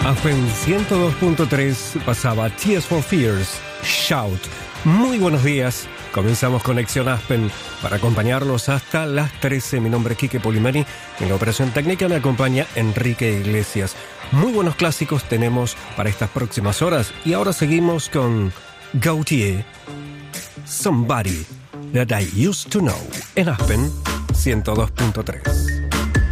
Aspen 102.3 pasaba Tears for Fears, Shout. Muy buenos días. Comenzamos Conexión Aspen para acompañarlos hasta las 13. Mi nombre es Quique Polimeri. En la operación técnica me acompaña Enrique Iglesias. Muy buenos clásicos tenemos para estas próximas horas. Y ahora seguimos con Gautier, Somebody That I Used to Know, en Aspen 102.3.